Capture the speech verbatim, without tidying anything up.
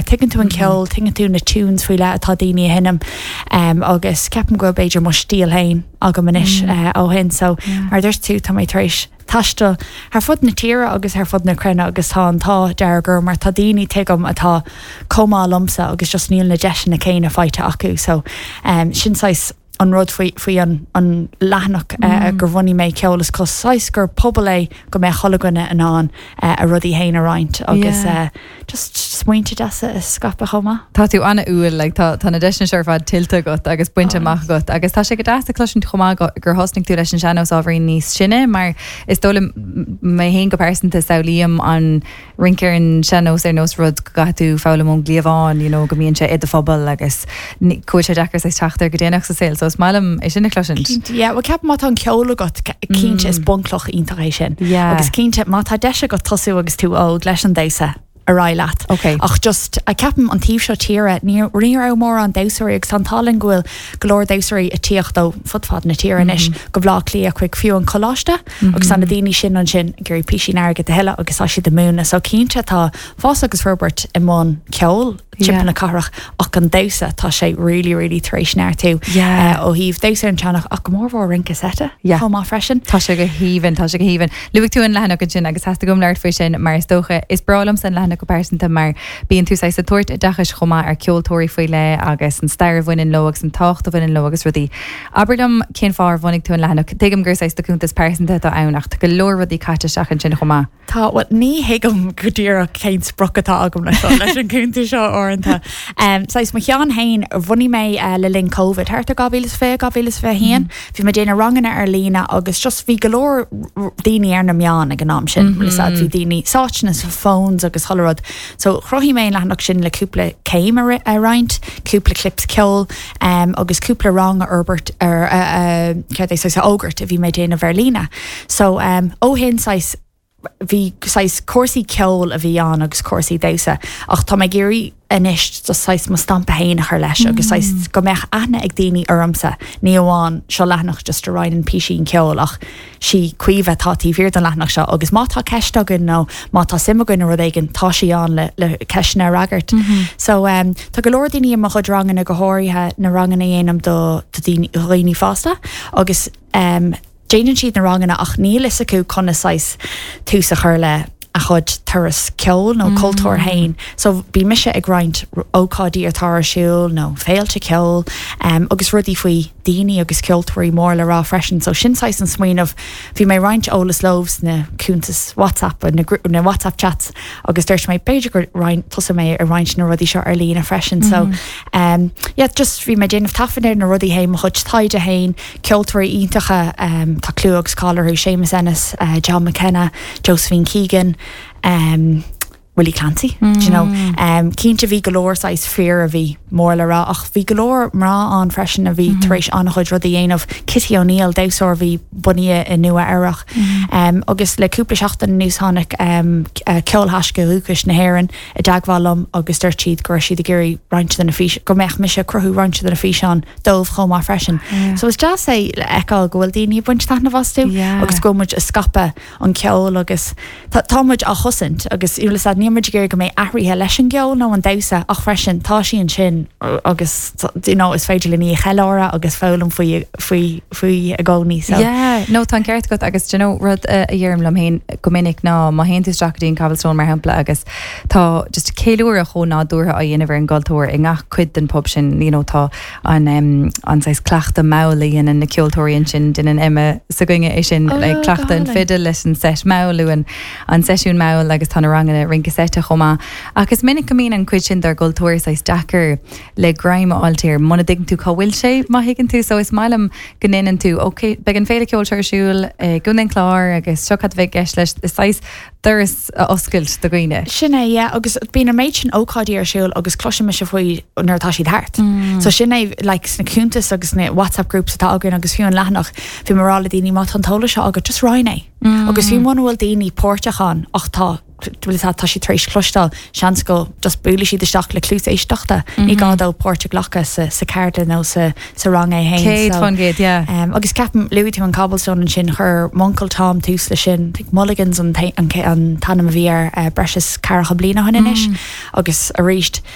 tugann tú an ceol, tugann tú na túns faoi le atá daoine hinnim um, agus ceapan go beidir mu stíl hain agam manis mm. uh, ó hin so yeah. mar dúirt tú tá mé tréis taistal haar fud na tíre agus haar fud na crunne agus tá antá deargur mar tá daoine tuigem atá comá lomsa agus just níl na deis na céine feite acu so um, sinsáis an rud faoi faoi an an leathnach uh, gur bhainní mé ceolalas cos sais gur pobl é go mé cholaganna an an uh, a rudí héin a roint agus yeah. uh, just smuointe deasa is scapa chuma. Tá tú anna uail like, tá tá na deisna seirfad tilta got agus buinte amach got agus tá sé go deasta cluisiint chumá gur hosning tú leis an seanos ábhrí níos sinne mar is dóla mé hén go persanta saolíam an rincéir an seanos ar nós rud go gatú fála món glíomháin you know, go míonn sé iad a phobal agus cuair sé dechar sa teachtar go déanaach sa saoil so is málam é sinna cluisiint. Yeah, well ceap má tá an ceola got cínte is buncloch iontaréis sin. Agus cínte má tá deise go tosú agus tú ó leis an déise. A rá leat. Okay. Ach just a ceapam an tíobh seo tíre ní riar mór an dosairí agus an talan ghfuil glór dosairí a tíocht ó fudfad na tíre inis go bhlá lí a chuig fiú an choláiste agus an na daoine sin an sin gurí písí airge de heile agus á si de múna so cínte tá fás agus Robert i món ceol chipan na carach ach an dosa tá sé really really tréis neir tú ó híh dosa an teannach ach go mór bhór rinca seta má freisin. Tá sé go híhann tá sé go híhann. Luigh tú an lehanana go sin agus heasta gom leir faoi sin mar is dócha is bralam san lehanana go persanta mar bíon tú sa tuairt a dachas chumá ar ceoltóirí faoi le agus an stair bhainin lo agus an tácht a bhainin lo agus rudí. Aberdam cén fár bhanig tú an lehanana tuigem gur sais doúntas persanta tá annacht go leor rudí caite seach an sin chumá. Tá wat ní hiigem go dtíar a céint sprochatá agam leis leis an cúnta seo orintanta. Um, Sais mo chean hain a bhainní mé uh, le linn COVID Thart a gabhílas fé gabhílas fé hían bhí me déana rangana ar lína agus just bhí golóir daoine ar na meán ag an am sin bhí daoine sáitna sa phones agus holrod so chrohí mé lehanach sin le cúpla céim a roint cúpla clips ceol um, agus cúpla rang a Herbert ar ceir é sa ógurt a bhí mé déana bhar lína so um, ó hin sais bhí sais cuasaí ceol a bhí an agus cuasaí déisa ach tá mé géirí inis just sais mo stampa héin ar leis agus sais go meach ana ag daoine ormsa ní amháin seo leathnach just a rainin písín ceol ach si cuiomh tátí bhír an leathnach seo agus má tá ceisteagan nó má tá simagan rud éigen tá sí an le, le ceisna ragart mm-hmm. so um, tá go leor daoine amach chud rangan na go háirithe na rangan na dhéanam do daoine roioine fásta agus um, Jane siad na rangana ach níl is acu conna sais tú sa chur le a chud turas ceol nó cultúr hain so bí mise ag roint ócádí ar tar siúil nó féilte ceol um, agus rudí faoi daoine agus ceoltóirí mór le rá freisin so sinsáis an smaoinmh bhí mé roint ólas lobs na cúntas WhatsApp na, na WhatsApp chats agus dúirt mé beidir gur roint tusa mé ar roint na rudí seo ar lína freisin so um, yeah, just bhí mé déanamh tafanéir na rudí haim chud taide hain ceoltóirí iontacha um, tá clú agus cálarú Seamus Ennis, uh, John McKenna, Josephine Keegan um, Willie Clancy mm. you know um, cínte bhí golóir sais fear a bhí mór le rá ach bhí golóir mrá an freisin a bhí taréis an chuid rud a dhéanamh Kitty O'Neill dásór bhí bunia in nua airach mm. um, agus le cúpla seachtain nús tháinig um, uh, ceol hasca Lucas na hhéireann i daghálam agus dúirt siad go raibh siad a gurí rointe na fís go meach mise cruthú rointe na fís an dómh chomá freisin yeah. so is just é le eáil gohfuil daoine buint na bhastú yeah. agus go muid a scape an ceol agus támuid a chosint agus ulas a nímuid gur go mé ahrithe leis an geol nó an dasa ach freisin tá sí an sin agus you know, is féidir le ní cheára agus fálam faoi faoi a gcóní so. Yeah, nó tá ceart go agus you know, rud a dhéirm lem héin go minic ná má héon tú strachaín Cabalstrón mar hempla agus tá just céúir a cho ná dútha a dhéanamh an gáiltóir i ngach cuid den pub sin you know, tá an um, anáis cleachta málaíon in na ceoltóiríonn sin den an imime sa goinge é sin oh, like, cleachta an fidal leis an set máú an an seisiún máil agus tá rangana rinca seta chomá agus minic go mín an cuid sin dar gáiltóir sais dachar le graim altíir muna dig tú cáhfuil sé má higann tú so is mailam gnéan tú ok be an féle ceoltóirsúil gunnin chlár agus seocad bheith geis leis is sais thuras a oscailt do gine. Sinné yeah, agus bína méid sin ócádí ar siúil agus cloise me se faoi nuirtá siad thart. Mm. So sinné like, sna cúntas agus na WhatsApp groups atá agan agus fiú an leathnach bhí marrála daoine má an tóla seo agus just ráine. Mm. Agus bhí mna bhfuil daoine pórteachán ach tá tá sí trééis clostal seans go just búla si deisteach le clús éisteachta ní gádó Pórte Ghlacha sa carta nó sa rang é hain. Céad fan géad, yeah. Um, agus ceapan luí tú an Cabalstón an sin chur Moncol Tom tús le sin mulligans an, an, an tanam a bhí ar uh, breis caracha blina hain inis agus a ríist